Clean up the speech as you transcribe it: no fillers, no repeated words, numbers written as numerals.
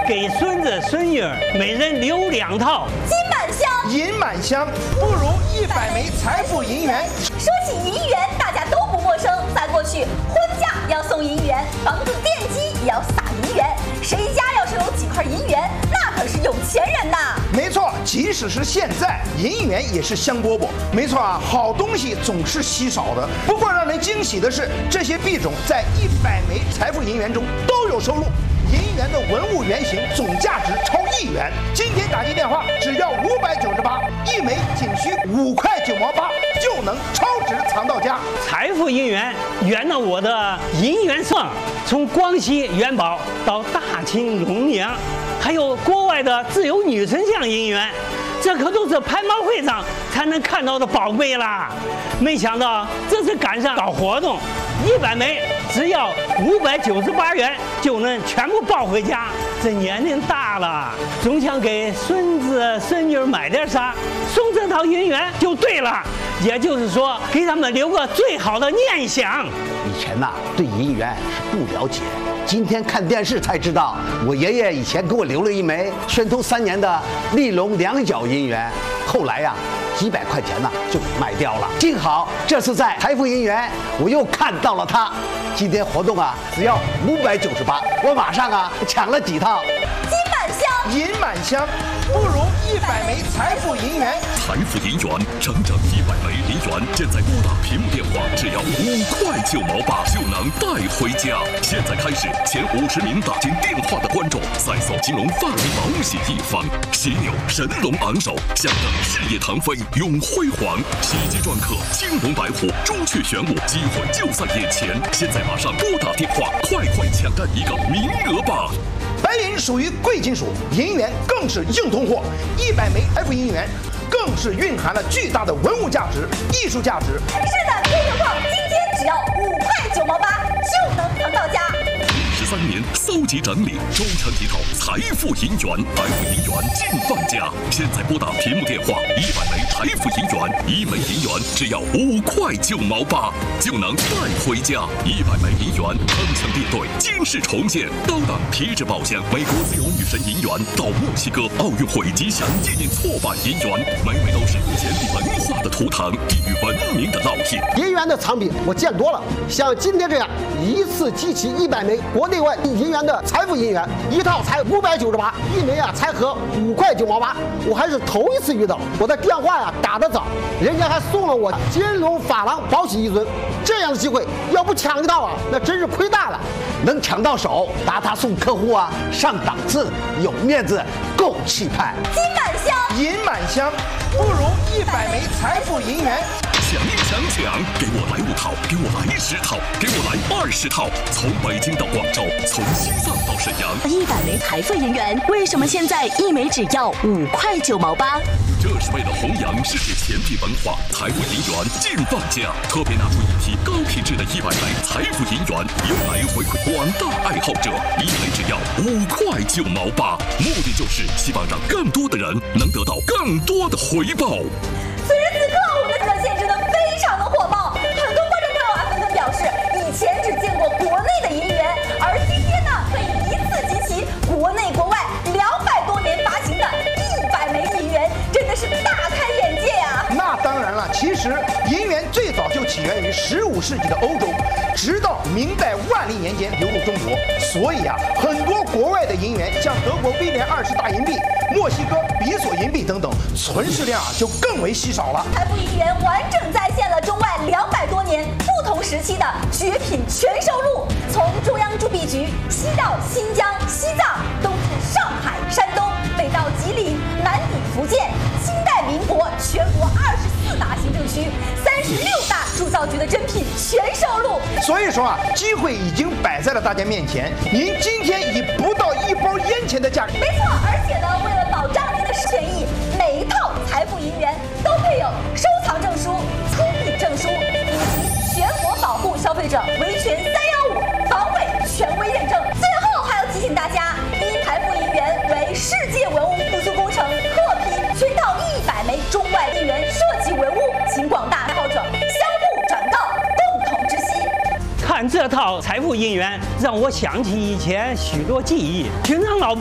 给孙子孙女每人留2套。 金满箱， 银满箱，不如100枚财富银元。 说起银元，大家都不陌生。在过去，婚嫁要送银元，房子奠基也要撒银元。谁家要是有几块银元，那可是有钱人呐。 没错，即使是现在，银元也是香饽饽。没错啊，好东西总是稀少的。不过让人惊喜的是，这些币种在100枚财富银元中都有收录。银元的文物原型总价值超1元，今天打进电话只要598，1枚仅需5块9毛8，就能超值藏到家。 财富银元圆了我的银元梦，从光绪元宝到大清龙娘，还有国外的自由女神像银元，这可都是拍卖会上才能看到的宝贝啦！没想到这次赶上搞活动，100枚只要598元就能全部抱回家。这年龄大了，总想给孙子孙女买点啥，送这套银元就对了。也就是说，给他们留个最好的念想。 以前呐，对银元是不了解，今天看电视才知道，我爷爷以前给我留了1枚宣统3年的利隆2角银元，后来呀，几百块钱呢就给卖掉了。幸好这次在财富银元，我又看到了它。今天活动啊，只要598，我马上啊抢了几套。 金满箱， 银满箱，不如100枚财富银元。 财富银元，整整100枚银元，现在拨打屏幕电话只要5块9毛8就能带回家。现在开始，前50名打进电话的观众，再送金龙发型保险1方，犀牛神龙昂首，象征事业腾飞永辉煌。喜极篆刻，青龙白虎，朱雀玄武，机会就在眼前。现在马上拨打电话，快抢占一个名额吧！ 白银属于贵金属，银元更是硬通货。100枚财富银元更是蕴含了巨大的文物价值、艺术价值。 是的，听众朋友，今天只要5块9毛8就能藏到家。 13年搜集整理，终成一套财富银元，财富银元尽放家。现在拨打屏幕电话，100枚财富银元，1枚银元只要5块9毛8就能带回家。100枚银元，铿锵列队，惊世重现，高档皮质宝箱，美国自由女神银元到墨西哥奥运会吉祥纪念错版银元，每枚都是简笔文化的图腾，异域文明的烙印。 银元的藏品我见多了，像今天这样一次集齐100枚国内外银元的财富银元，一套才598，一枚啊才合5块9毛8，我还是头一次遇到。我的电话呀打得早，人家还送了我金龙珐琅宝玺1尊，这样的机会要不抢一套啊，那真是亏大了。 能抢到手，拿它送客户啊，上档次，有面子，够气派。 金满箱， 银满箱，不如100枚财富银元。 抢！给我来5套，给我来10套，给我来20套。从北京到广州，从西藏到沈阳 ，100枚财富银元，为什么现在一枚只要5块9毛8？ 这是为了弘扬世界钱币文化，财富银元尽放家，特别拿出一批高品质的100枚财富银元，用来回馈广大爱好者，一枚只要5块9毛8，目的就是希望让更多的人能得到更多的回报。 此时此刻，我们热线真的非常的火爆，很多观众朋友啊纷纷表示，以前只见过国内的银元，而今天呢，可以一次集齐国内国外200多年发行的100枚银元，真的是大开眼界啊！ 那当然了，其实银元最早就起源于15世纪的欧洲，直到明代万历年间流入中国。所以啊，很多国外的银元，像德国威廉20大银币、墨西哥比索银币等等，存世量啊就更为稀少了。 财富银元完整再现了中外200多年不同时期的绝品全收录，从中央铸币局，西到新疆、西藏，东至上海、山东，北到吉林，南抵福建，清代民国全国24大行政区、36大铸造局的珍品全收录。 所以说啊，机会已经摆在了大家面前，您今天以不到1包烟钱的价格， 没错，而且呢，为了保障您的权益，每一套财富银元都配有收藏证书、出品证书以及全国保护消费者维权315防伪权威认证。最后还要提醒大家，因财富银元为世界文物复苏工程特批全套100枚中外银元设计文物，请广大爱好者相互转告，共同知悉。 看这套财富银元，让我想起以前许多记忆。平常老